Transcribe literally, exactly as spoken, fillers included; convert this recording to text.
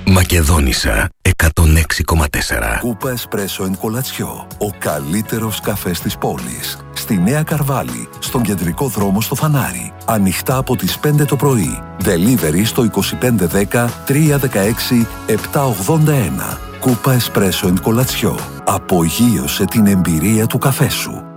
Μακεδόνισσα εκατόν έξι κόμμα τέσσερα. Κούπα Espresso and Κολατσιό. Ο καλύτερος καφές της πόλης. Στη Νέα Καρβάλη, στον κεντρικό δρόμο στο Φανάρι. Ανοιχτά από τις πέντε το πρωί. Delivery στο είκοσι πέντε δέκα τριακόσια δεκαέξι επτακόσια ογδόντα ένα. Κούπα Espresso and Κολατσιό. Απογείωσε την εμπειρία του καφέ σου.